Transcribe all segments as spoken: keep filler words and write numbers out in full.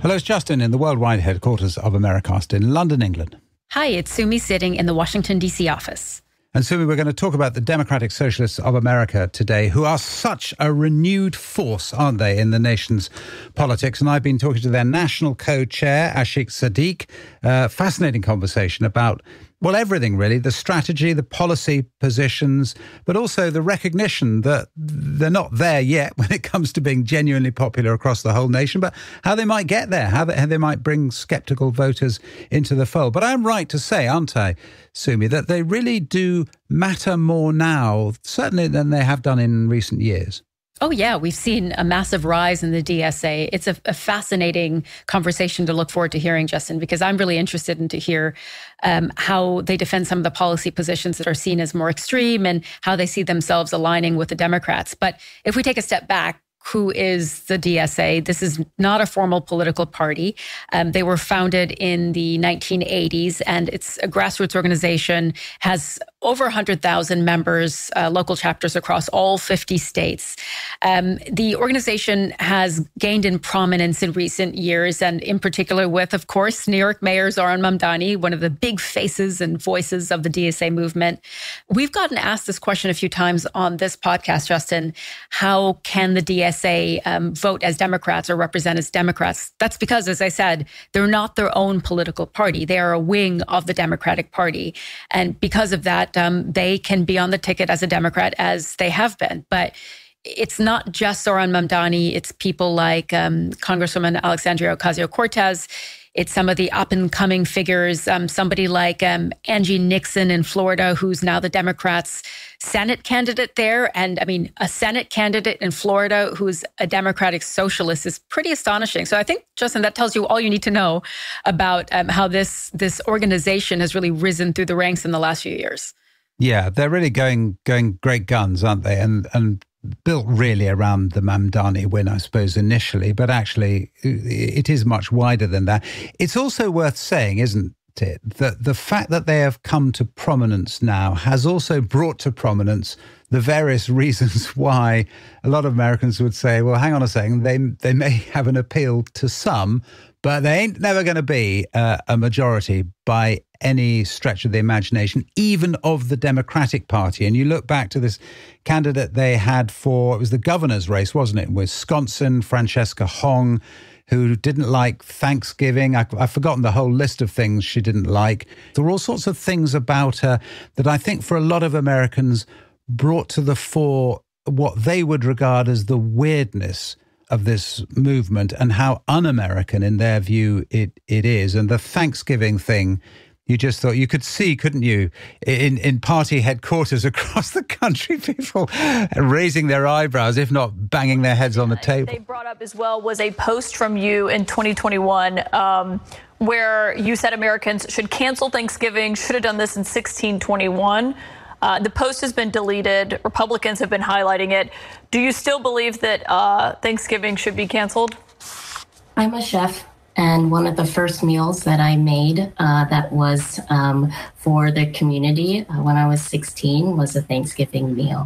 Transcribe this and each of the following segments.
Hello, it's Justin in the worldwide headquarters of Americast in London, England. Hi, it's Sumi sitting in the Washington, D C office. And Sumi, we're going to talk about the Democratic Socialists of America today, who are such a renewed force, aren't they, in the nation's politics. And I've been talking to their national co-chair, Ashik Sadiq. Uh, fascinating conversation about, well, everything really, the strategy, the policy positions, but also the recognition that they're not there yet when it comes to being genuinely popular across the whole nation, but how they might get there, how they, how they might bring sceptical voters into the fold. But I'm right to say, aren't I, Sumi, that they really do matter more now, certainly than they have done in recent years. Oh, yeah. We've seen a massive rise in the D S A. It's a, a fascinating conversation to look forward to hearing, Justin, because I'm really interested in to hear um, how they defend some of the policy positions that are seen as more extreme and how they see themselves aligning with the Democrats. But if we take a step back, who is the D S A? This is not a formal political party. Um, they were founded in the nineteen eighties, and it's a grassroots organization, has over one hundred thousand members, uh, local chapters across all fifty states. Um, the organization has gained in prominence in recent years, and in particular with, of course, New York Mayor Zohran Mamdani, one of the big faces and voices of the D S A movement. We've gotten asked this question a few times on this podcast, Justin. How can the D S A um, vote as Democrats or represent as Democrats? That's because, as I said, they're not their own political party. They are a wing of the Democratic Party. And because of that, um, they can be on the ticket as a Democrat as they have been. But it's not just Zohran Mamdani. It's people like um, Congresswoman Alexandria Ocasio-Cortez. It's some of the up-and-coming figures, um, somebody like um, Angie Nixon in Florida, who's now the Democrats' Senate candidate there. And I mean, a Senate candidate in Florida who's a Democratic socialist is pretty astonishing. So I think, Justin, that tells you all you need to know about um, how this this organization has really risen through the ranks in the last few years. Yeah, they're really going going great guns, aren't they? And and built really around the Mamdani win, I suppose, initially, but actually it is much wider than that. It's also worth saying, isn't it, that the fact that they have come to prominence now has also brought to prominence the various reasons why a lot of Americans would say, well, hang on a second, they they may have an appeal to some, but they ain't never going to be uh, a majority by any stretch of the imagination, even of the Democratic Party. And you look back to this candidate they had for, it was the governor's race, wasn't it? Wisconsin, Francesca Hong, who didn't like Thanksgiving. I, I've forgotten the whole list of things she didn't like. There were all sorts of things about her that I think for a lot of Americans brought to the fore what they would regard as the weirdness of this movement and how un-American, in their view, it it is. And the Thanksgiving thing, you just thought you could see, couldn't you, in, in party headquarters across the country, people raising their eyebrows, if not banging their heads on the table. They brought up as well was a post from you in twenty twenty-one um, where you said Americans should cancel Thanksgiving, should have done this in sixteen twenty-one. Uh, the post has been deleted. Republicans have been highlighting it. Do you still believe that uh, Thanksgiving should be canceled? I'm a chef, and one of the first meals that I made uh, that was um, for the community uh, when I was sixteen was a Thanksgiving meal.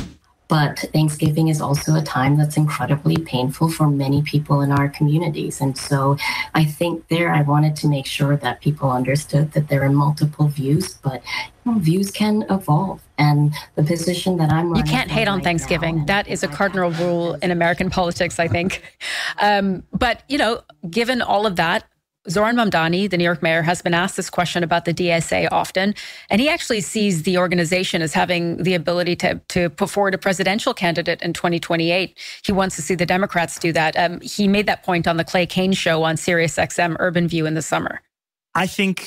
But Thanksgiving is also a time that's incredibly painful for many people in our communities. And so I think there I wanted to make sure that people understood that there are multiple views, but you know, views can evolve. And the position that I'm running, you can't hate on right Thanksgiving. now, that is a cardinal rule in American politics, I think. Um, but, you know, given all of that, Zohran Mamdani, the New York mayor, has been asked this question about the D S A often, and he actually sees the organization as having the ability to, to put forward a presidential candidate in twenty twenty-eight. He wants to see the Democrats do that. Um, he made that point on the Clay Kane show on Sirius X M Urban View in the summer. I think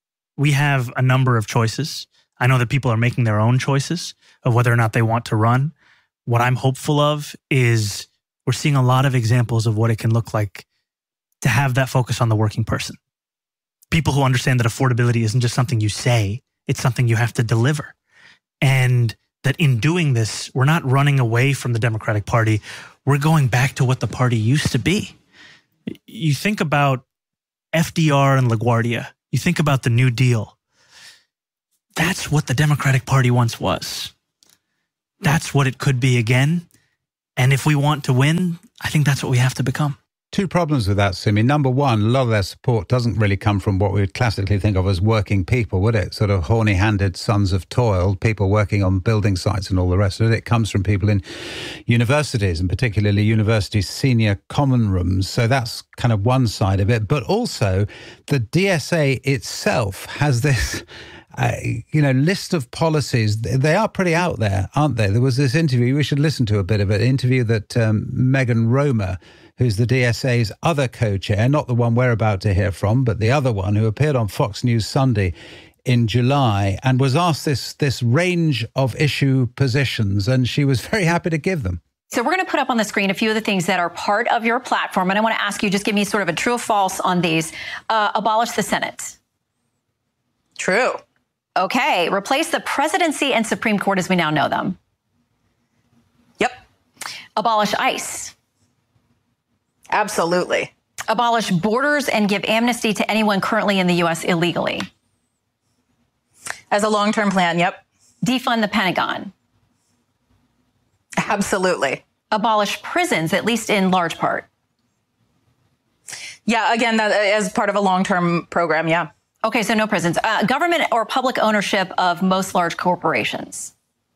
we have a number of choices. I know that people are making their own choices of whether or not they want to run. What I'm hopeful of is we're seeing a lot of examples of what it can look like to have that focus on the working person. People who understand that affordability isn't just something you say, it's something you have to deliver. And that in doing this, we're not running away from the Democratic Party. We're going back to what the party used to be. You think about F D R and LaGuardia. You think about the New Deal. That's what the Democratic Party once was. That's what it could be again. And if we want to win, I think that's what we have to become. Two problems with that, Sumi. Number one, a lot of their support doesn't really come from what we would classically think of as working people, would it? Sort of horny-handed sons of toil, people working on building sites and all the rest of it. It comes from people in universities, and particularly university senior common rooms. So that's kind of one side of it. But also, the D S A itself has this... Uh, you know, list of policies. They are pretty out there, aren't they? There was this interview, we should listen to a bit of it, interview that um, Megan Romer, who's the D S A's other co-chair, not the one we're about to hear from, but the other one, who appeared on Fox News Sunday in July and was asked this, this range of issue positions, and she was very happy to give them. So we're going to put up on the screen a few of the things that are part of your platform, and I want to ask you, just give me sort of a true or false on these. Uh, abolish the Senate. True. Okay. Replace the presidency and Supreme Court as we now know them. Yep. Abolish ICE. Absolutely. Abolish borders and give amnesty to anyone currently in the U S illegally. As a long-term plan, yep. Defund the Pentagon. Absolutely. Abolish prisons, at least in large part. Yeah, again, that as part of a long-term program, yeah. Okay, so no prisons. Uh, government or public ownership of most large corporations.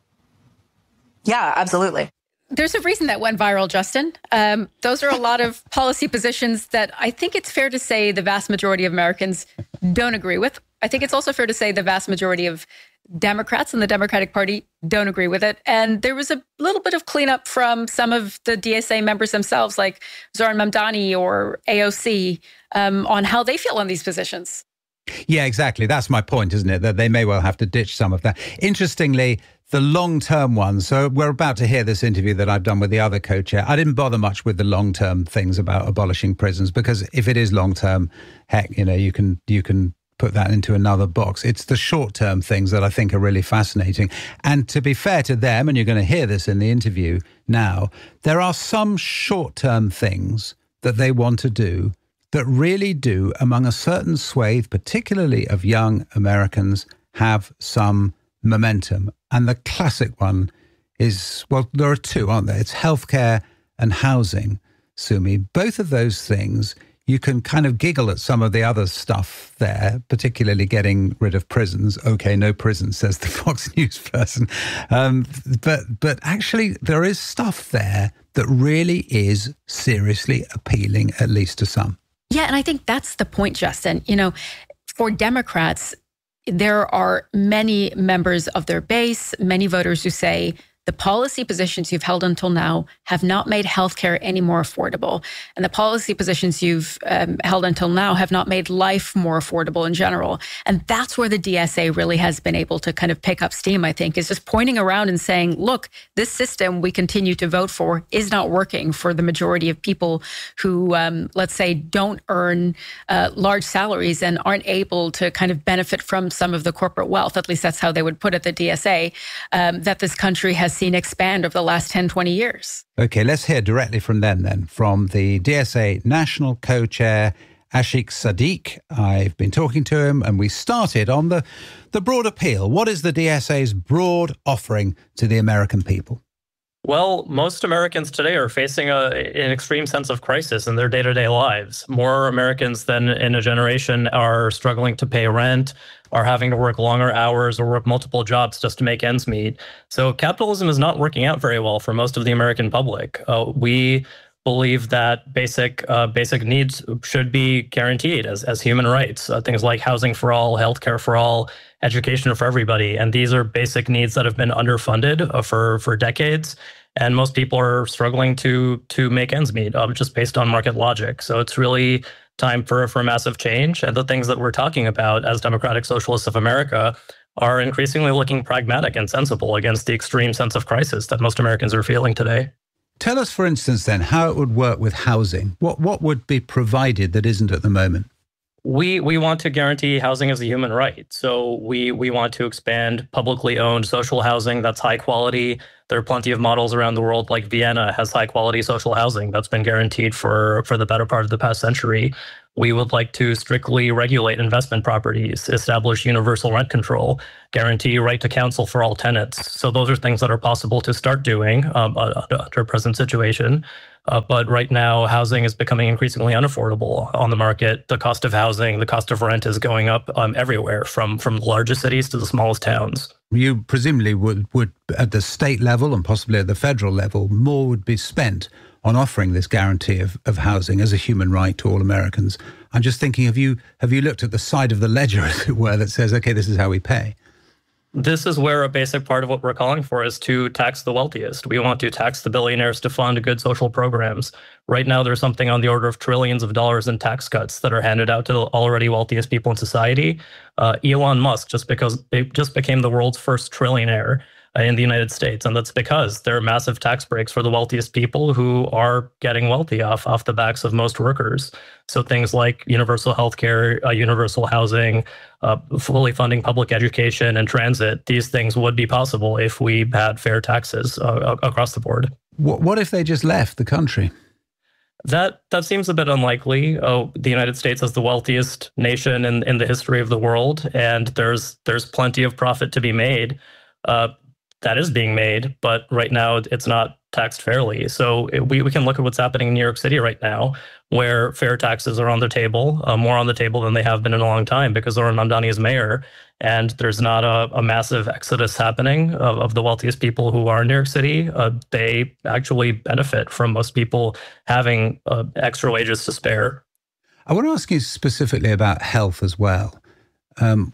Yeah, absolutely. There's a reason that went viral, Justin. Um, those are a lot of policy positions that I think it's fair to say the vast majority of Americans don't agree with. I think it's also fair to say the vast majority of Democrats in the Democratic Party don't agree with it. And there was a little bit of cleanup from some of the D S A members themselves, like Zohran Mamdani or A O C, um, on how they feel on these positions. Yeah, exactly. That's my point, isn't it? That they may well have to ditch some of that. Interestingly, the long-term ones, so we're about to hear this interview that I've done with the other co-chair. I didn't bother much with the long-term things about abolishing prisons, because if it is long-term, heck, you know, you can you can put that into another box. It's the short-term things that I think are really fascinating. And to be fair to them, and you're going to hear this in the interview now, there are some short-term things that they want to do that really do, among a certain swathe, particularly of young Americans, have some momentum. And the classic one is, well, there are two, aren't there? It's healthcare and housing, Sumi. Both of those things, you can kind of giggle at some of the other stuff there, particularly getting rid of prisons. Okay, no prisons, says the Fox News person. Um, but but actually, there is stuff there that really is seriously appealing, at least to some. Yeah, and I think that's the point, Justin. You know, for Democrats, there are many members of their base, many voters who say the policy positions you've held until now have not made healthcare any more affordable. And the policy positions you've um, held until now have not made life more affordable in general. And that's where the D S A really has been able to kind of pick up steam, I think, is just pointing around and saying, look, this system we continue to vote for is not working for the majority of people who, um, let's say, don't earn uh, large salaries and aren't able to kind of benefit from some of the corporate wealth. At least that's how they would put it, the D S A, um, that this country has seen expand over the last ten, twenty years. Okay, let's hear directly from them then, from the D S A National Co-Chair, Ashiq Sadiq. I've been talking to him, and we started on the, the broad appeal. What is the D S A's broad offering to the American people? Well, most Americans today are facing a, an extreme sense of crisis in their day-to-day lives. More Americans than in a generation are struggling to pay rent, are having to work longer hours or work multiple jobs just to make ends meet. So capitalism is not working out very well for most of the American public. Uh, we believe that basic uh, basic needs should be guaranteed as, as human rights, uh, things like housing for all, healthcare for all, education for everybody. And these are basic needs that have been underfunded uh, for, for decades. And most people are struggling to to make ends meet uh, just based on market logic. So it's really time for, for massive change. And the things that we're talking about as Democratic Socialists of America are increasingly looking pragmatic and sensible against the extreme sense of crisis that most Americans are feeling today. Tell us, for instance, then, how it would work with housing. What what would be provided that isn't at the moment? We we want to guarantee housing as a human right. So we we want to expand publicly owned social housing that's high quality. There are plenty of models around the world, like Vienna has high quality social housing that's been guaranteed for, for the better part of the past century. We would like to strictly regulate investment properties, establish universal rent control, guarantee right to counsel for all tenants. So those are things that are possible to start doing um, under present situation. Uh, but right now, housing is becoming increasingly unaffordable on the market. The cost of housing, the cost of rent is going up um, everywhere, from from the largest cities to the smallest towns. You presumably would, would, at the state level and possibly at the federal level, more would be spent on offering this guarantee of, of housing as a human right to all Americans. I'm just thinking, have you have you looked at the side of the ledger, as it were, that says, okay, this is how we pay? This is where a basic part of what we're calling for is to tax the wealthiest. We want to tax the billionaires to fund good social programs. Right now, there's something on the order of trillions of dollars in tax cuts that are handed out to the already wealthiest people in society. Uh, Elon Musk just because it just became the world's first trillionaire in the United States. And that's because there are massive tax breaks for the wealthiest people who are getting wealthy off, off the backs of most workers. So things like universal healthcare, uh, universal housing, uh, fully funding public education and transit, these things would be possible if we had fair taxes uh, across the board. What, what if they just left the country? That that seems a bit unlikely. Oh, the United States is the wealthiest nation in, in the history of the world, and there's there's plenty of profit to be made. Uh, that is being made, but right now it's not taxed fairly. So it, we, we can look at what's happening in New York City right now, where fair taxes are on the table, uh, more on the table than they have been in a long time, because Zohran Mamdani is mayor, and there's not a, a massive exodus happening of, of the wealthiest people who are in New York City. Uh, they actually benefit from most people having uh, extra wages to spare. I want to ask you specifically about health as well, um,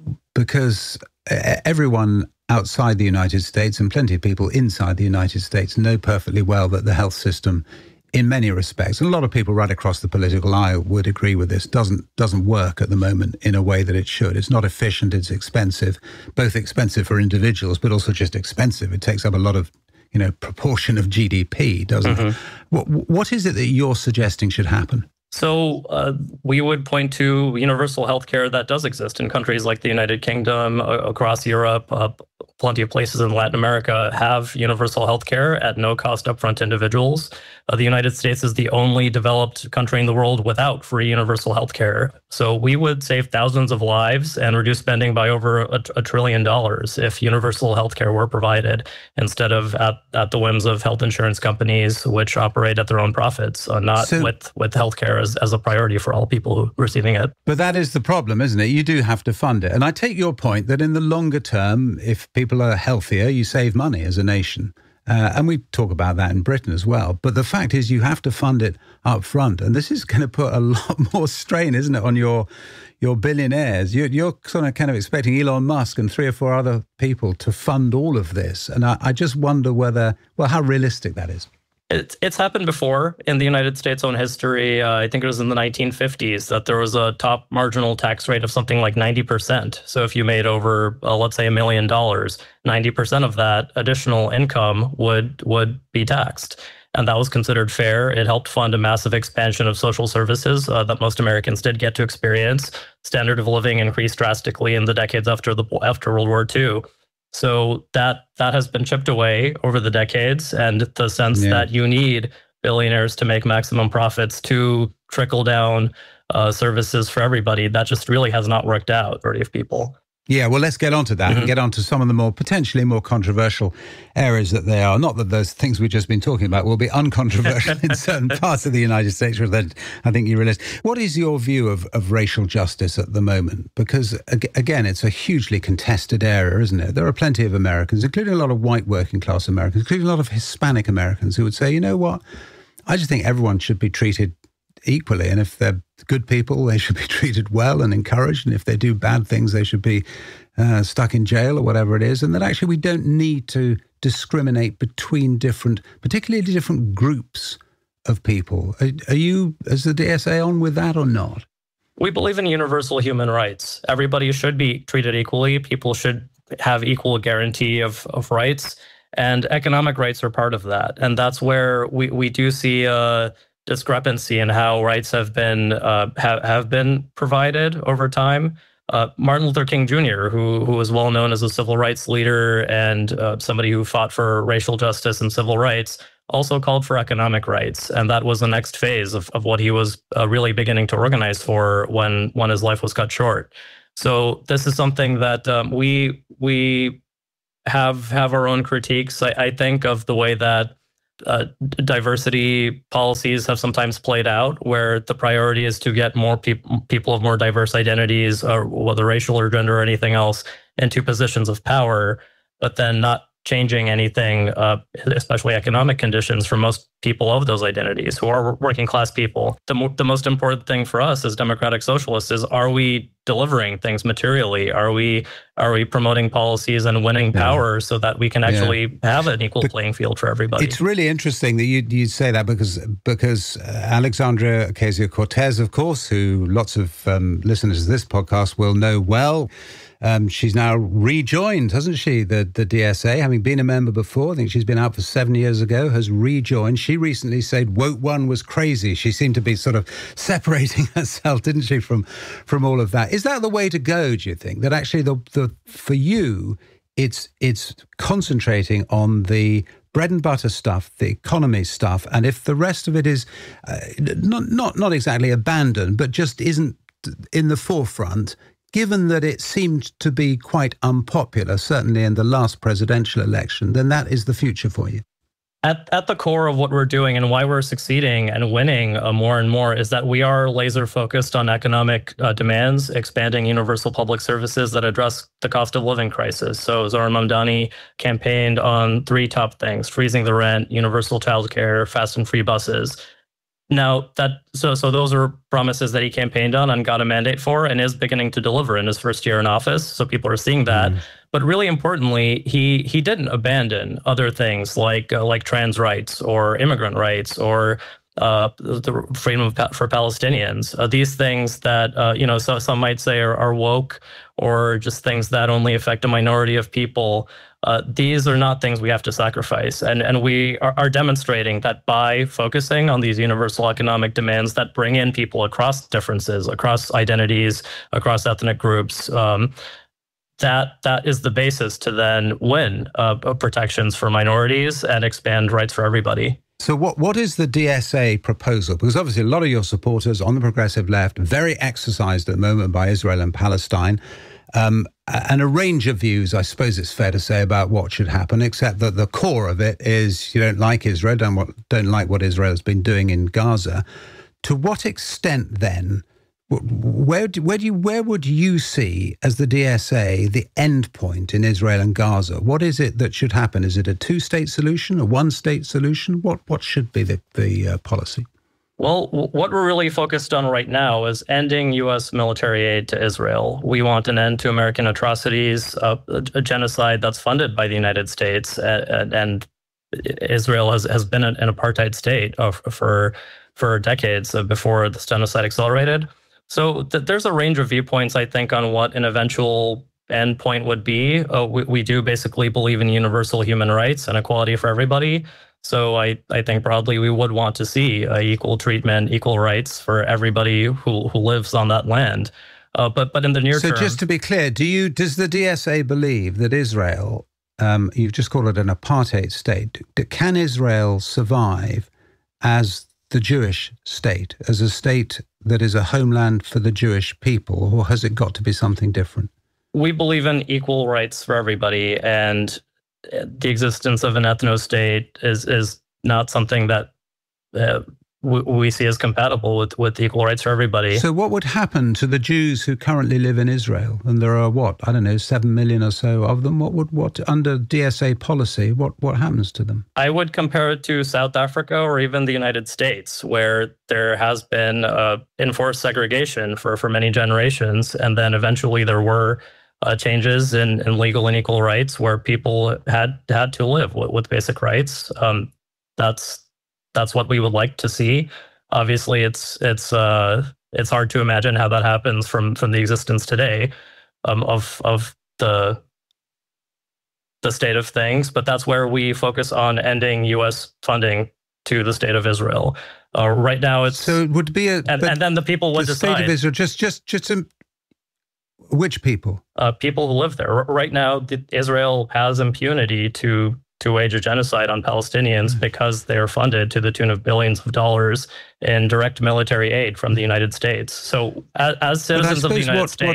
because everyone outside the United States and plenty of people inside the United States know perfectly well that the health system, in many respects, and a lot of people right across the political aisle would agree with this, doesn't doesn't work at the moment in a way that it should. It's not efficient, it's expensive, both expensive for individuals, but also just expensive. It takes up a lot of, you know, proportion of G D P, doesn't mm-hmm. it? What, what is it that you're suggesting should happen? So uh, we would point to universal healthcare that does exist in countries like the United Kingdom, uh, across Europe. Uh, plenty of places in Latin America have universal healthcare at no cost upfront to individuals. Uh, the United States is the only developed country in the world without free universal healthcare. So we would save thousands of lives and reduce spending by over a, a trillion dollars if universal healthcare were provided, instead of at, at the whims of health insurance companies, which operate at their own profits, uh, not so, with, with healthcare as, as a priority for all people who receiving it. But that is the problem, isn't it? You do have to fund it. And I take your point that in the longer term, if people are healthier, you save money as a nation. Uh, and we talk about that in Britain as well. But the fact is you have to fund it up front. And this is going to put a lot more strain, isn't it, on your your billionaires. You're, you're sort of kind of expecting Elon Musk and three or four other people to fund all of this. And I, I just wonder whether, well, how realistic that is. It's, it's happened before in the United States' own history. Uh, I think it was in the nineteen fifties that there was a top marginal tax rate of something like ninety percent. So if you made over, uh, let's say, a million dollars, ninety percent of that additional income would would be taxed. And that was considered fair. It helped fund a massive expansion of social services uh, that most Americans did get to experience. Standard of living increased drastically in the decades after the after World War Two. So that that has been chipped away over the decades, and the sense yeah. that you need billionaires to make maximum profits to trickle down uh, services for everybody, that just really has not worked out for of people. Yeah, well, let's get on to that mm-hmm. and get on to some of the more potentially more controversial areas that they are. Not that those things we've just been talking about will be uncontroversial in certain parts of the United States, which I think you realize. What is your view of, of racial justice at the moment? Because, again, it's a hugely contested area, isn't it? There are plenty of Americans, including a lot of white working class Americans, including a lot of Hispanic Americans who would say, you know what, I just think everyone should be treated equally. And if they're good people, they should be treated well and encouraged. And if they do bad things, they should be uh, stuck in jail or whatever it is. And that actually we don't need to discriminate between different, particularly different groups of people. Are, are you, is the D S A on with that or not? We believe in universal human rights. Everybody should be treated equally. People should have equal guarantee of, of rights. And economic rights are part of that. And that's where we, we do see a discrepancy in how rights have been uh, have have been provided over time. Uh, Martin Luther King Junior, who who was well known as a civil rights leader and uh, somebody who fought for racial justice and civil rights, also called for economic rights, and that was the next phase of of what he was uh, really beginning to organize for when when his life was cut short. So this is something that um, we we have have our own critiques. I, I think of the way that uh, diversity policies have sometimes played out, where the priority is to get more people, people of more diverse identities, or whether racial or gender or anything else, into positions of power, but then not changing anything, uh, especially economic conditions for most people of those identities who are working class people. The, mo- the most important thing for us as democratic socialists is, are we delivering things materially? Are we are we promoting policies and winning power yeah. so that we can actually yeah. have an equal but playing field for everybody? It's really interesting that you you say that, because because Alexandria Ocasio-Cortez, of course, who lots of um, listeners to this podcast will know well, Um, she's now rejoined, hasn't she, the, the D S A, having been a member before. I think she's been out for seven years ago, has rejoined. She recently said Woke One was crazy. She seemed to be sort of separating herself, didn't she, from from all of that. Is that the way to go, do you think? That actually, the, the for you, it's it's concentrating on the bread and butter stuff, the economy stuff, and if the rest of it is uh, not, not, not exactly abandoned, but just isn't in the forefront, given that it seemed to be quite unpopular, certainly in the last presidential election, then that is the future for you. At at the core of what we're doing and why we're succeeding and winning uh, more and more is that we are laser focused on economic uh, demands, expanding universal public services that address the cost of living crisis. So Zohran Mamdani campaigned on three top things: freezing the rent, universal childcare, fast and free buses. Now, that so so those are promises that he campaigned on and got a mandate for, and is beginning to deliver in his first year in office. So people are seeing that. Mm. But really importantly, he he didn't abandon other things like uh, like trans rights or immigrant rights or uh, the freedom of pa- for Palestinians. Uh, these things that uh, you know, so some might say are, are woke, or just things that only affect a minority of people. Uh, these are not things we have to sacrifice. And and we are, are demonstrating that by focusing on these universal economic demands that bring in people across differences, across identities, across ethnic groups, um, that that is the basis to then win uh, protections for minorities and expand rights for everybody. So what what is the D S A proposal? Because obviously a lot of your supporters on the progressive left, very exercised at the moment by Israel and Palestine, um, and a range of views, I suppose it's fair to say, about what should happen, except that the core of it is you don't like Israel, don't, what, don't like what Israel has been doing in Gaza. To what extent then, where do, where do you, where would you see as the D S A the end point in Israel and Gaza? What is it that should happen? Is it a two-state solution, a one-state solution? What what should be the, the uh, policy? Well, what we're really focused on right now is ending U S military aid to Israel. We want an end to American atrocities, uh, a genocide that's funded by the United States, and, and Israel has, has been an, an apartheid state uh, for for decades uh, before this genocide accelerated. So th- there's a range of viewpoints, I think, on what an eventual endpoint would be. Uh, we, we do basically believe in universal human rights and equality for everybody. So I, I think broadly we would want to see uh, equal treatment, equal rights for everybody who, who lives on that land. Uh, but but in the near so term... So just to be clear, do you does the D S A believe that Israel, um, you've just called it an apartheid state, can Israel survive as the Jewish state, as a state that is a homeland for the Jewish people, or has it got to be something different? We believe in equal rights for everybody, and the existence of an ethno-state is is not something that uh, we, we see as compatible with, with equal rights for everybody. So what would happen to the Jews who currently live in Israel? And there are, what, I don't know, seven million or so of them. What would, what under D S A policy, what, what happens to them? I would compare it to South Africa or even the United States, where there has been uh, enforced segregation for, for many generations. And then eventually there were Uh, changes in, in legal and equal rights where people had had to live with, with basic rights. Um, that's that's what we would like to see. Obviously, it's it's uh, it's hard to imagine how that happens from from the existence today um, of of the the state of things. But that's where we focus on ending U S funding to the state of Israel. Uh, right now, it's so it would be a and, and then the people would the decide. State of Israel just just just. A, Which people? Uh, people who live there. Right now, the, Israel has impunity to to wage a genocide on Palestinians mm. because they are funded to the tune of billions of dollars in direct military aid from the United States. So as, as citizens of the United what, States,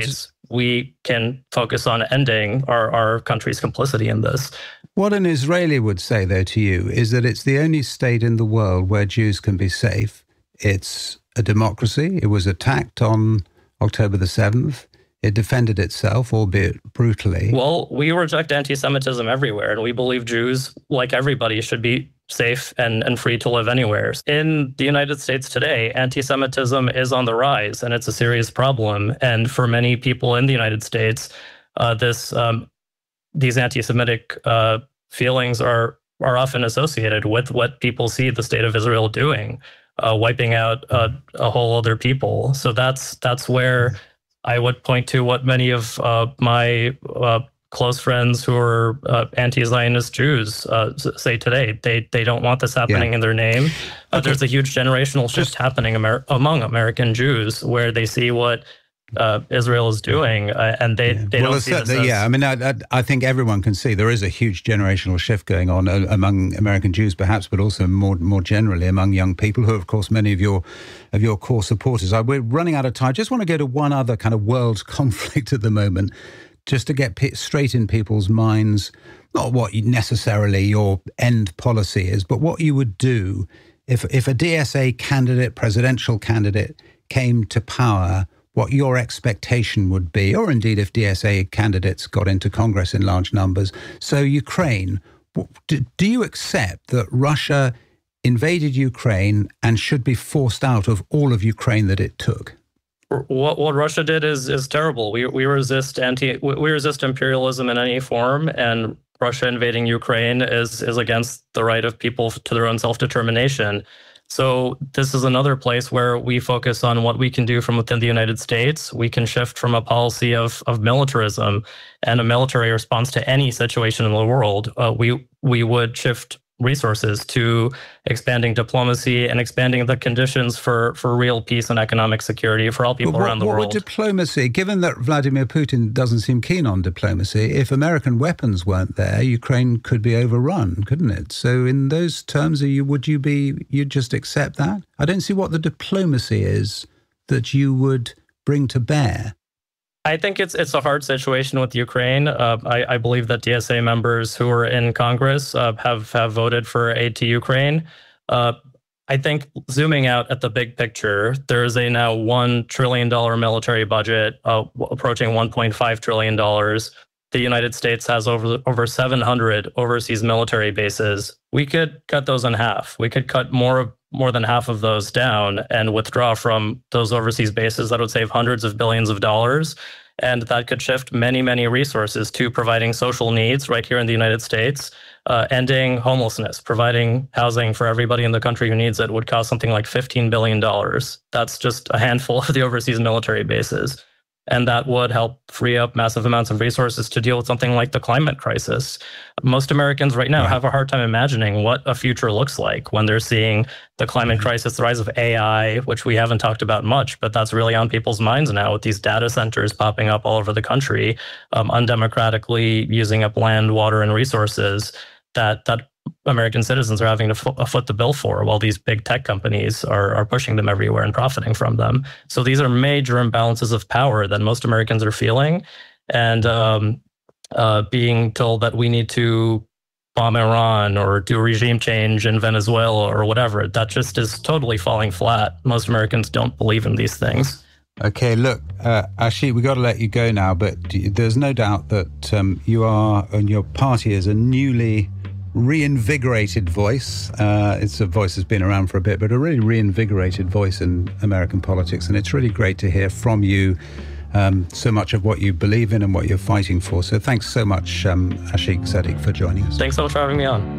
we can focus on ending our, our country's complicity in this. What an Israeli would say, though, to you is that it's the only state in the world where Jews can be safe. It's a democracy. It was attacked on October the seventh. It defended itself, albeit brutally. Well, we reject anti-Semitism everywhere, and we believe Jews, like everybody, should be safe and, and free to live anywhere. In the United States today, anti-Semitism is on the rise, and it's a serious problem. And for many people in the United States, uh, this um, these anti-Semitic uh, feelings are are often associated with what people see the state of Israel doing, uh, wiping out uh, a whole other people. So that's that's where I would point to what many of uh, my uh, close friends who are uh, anti-Zionist Jews uh, say today. They they don't want this happening yeah. in their name. Uh, okay. There's a huge generational shift Just, happening Amer- among American Jews where they see what uh, Israel is doing, uh, and they, yeah. they well, don't see this as... Yeah, I mean, I, I think everyone can see there is a huge generational shift going on uh, among American Jews, perhaps, but also more more generally among young people who, of course, many of your of your core supporters are. We're running out of time. Just want to go to one other kind of world conflict at the moment, just to get p- straight in people's minds, not what you necessarily your end policy is, but what you would do if if a D S A candidate, presidential candidate, came to power, what your expectation would be, or indeed if D S A candidates got into Congress in large numbers. So Ukraine, do, do you accept that Russia invaded Ukraine and should be forced out of all of Ukraine that it took? What what Russia did is is terrible. We we resist anti we resist imperialism in any form, and Russia invading Ukraine is is against the right of people to their own self-determination. So this is another place where we focus on what we can do from within the United States. We can shift from a policy of of militarism and a military response to any situation in the world. Uh, we we would shift resources to expanding diplomacy and expanding the conditions for, for real peace and economic security for all people what, around the what world. What would diplomacy, given that Vladimir Putin doesn't seem keen on diplomacy, if American weapons weren't there, Ukraine could be overrun, couldn't it? So in those terms, are you, would you be, you'd just accept that? I don't see what the diplomacy is that you would bring to bear. I think it's it's a hard situation with Ukraine. Uh, I, I believe that D S A members who are in Congress uh, have, have voted for aid to Ukraine. Uh, I think zooming out at the big picture, there is a now one trillion dollars military budget, uh, approaching one point five trillion dollars. The United States has over over seven hundred overseas military bases. We could cut those in half. We could cut more more than half of those down and withdraw from those overseas bases. That would save hundreds of billions of dollars. And that could shift many, many resources to providing social needs right here in the United States, uh, ending homelessness, providing housing for everybody in the country who needs it would cost something like fifteen billion dollars. That's just a handful of the overseas military bases. And that would help free up massive amounts of resources to deal with something like the climate crisis. Most Americans right now have a hard time imagining what a future looks like when they're seeing the climate crisis, the rise of A I, which we haven't talked about much, but that's really on people's minds now with these data centers popping up all over the country, um, undemocratically using up land, water, and resources that that American citizens are having to fo- foot the bill for, while these big tech companies are, are pushing them everywhere and profiting from them. So these are major imbalances of power that most Americans are feeling, and um, uh, being told that we need to bomb Iran or do regime change in Venezuela or whatever, that just is totally falling flat. Most Americans don't believe in these things. Okay, look, uh, Ashik, we got to let you go now, but there's no doubt that um, you are, and your party is a newly reinvigorated voice. Uh, it's a voice that's been around for a bit, but a really reinvigorated voice in American politics. And it's really great to hear from you um, so much of what you believe in and what you're fighting for. So thanks so much, um, Ashik Siddique, for joining us. Thanks so much for having me on.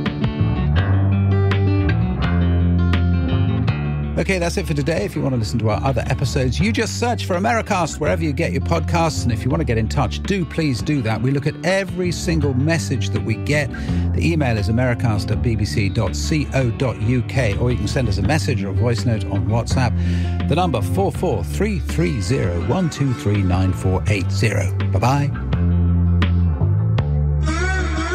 Okay, that's it for today. If you want to listen to our other episodes, you just search for Americast wherever you get your podcasts. And if you want to get in touch, do please do that. We look at every single message that we get. The email is americast at b b c dot co dot u k, or you can send us a message or a voice note on WhatsApp. The number four four three three zero one two three nine four eight zero. Bye-bye.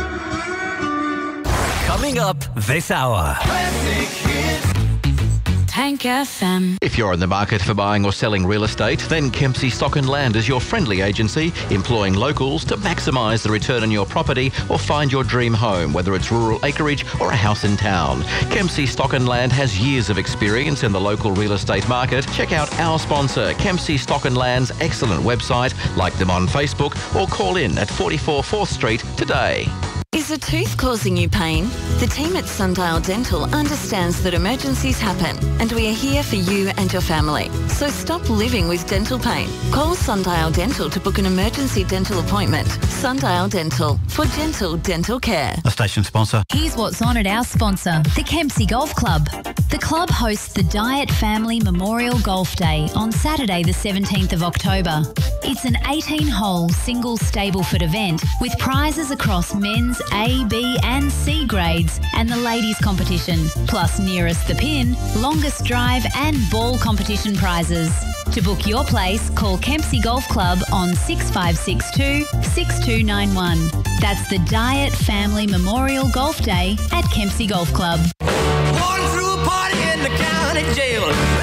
Coming up this hour. Hank F M. If you're in the market for buying or selling real estate, then Kempsey Stock and Land is your friendly agency, employing locals to maximise the return on your property or find your dream home, whether it's rural acreage or a house in town. Kempsey Stock and Land has years of experience in the local real estate market. Check out our sponsor, Kempsey Stock and Land's excellent website, like them on Facebook, or call in at forty-four fourth Street today. Is a tooth causing you pain? The team at Sundial Dental understands that emergencies happen, and we are here for you and your family. So stop living with dental pain. Call Sundial Dental to book an emergency dental appointment. Sundial Dental, for gentle dental care. A station sponsor. Here's what's on at our sponsor, the Kempsey Golf Club. The club hosts the Diet Family Memorial Golf Day on Saturday the seventeenth of October. It's an eighteen-hole single Stableford event with prizes across men's A, B and C grades and the ladies competition, plus nearest the pin, longest drive and ball competition prizes. To book your place, call Kempsey Golf Club on six five six two, six two nine one. That's the Diet Family Memorial Golf Day at Kempsey Golf Club. Walking through a party in the county jail.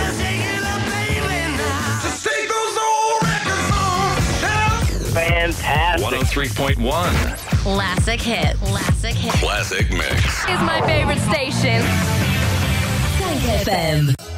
Fantastic. one oh three point one. Classic hit. Classic hit. Classic mix. Is my favorite station. Hank F M.